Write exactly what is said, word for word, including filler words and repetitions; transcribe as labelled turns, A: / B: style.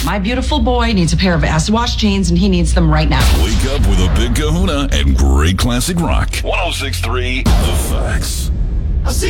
A: My beautiful boy needs a pair of acid wash jeans, and he needs them right now.
B: Wake up with a Big Kahuna and great classic rock. one oh six point three The Facts.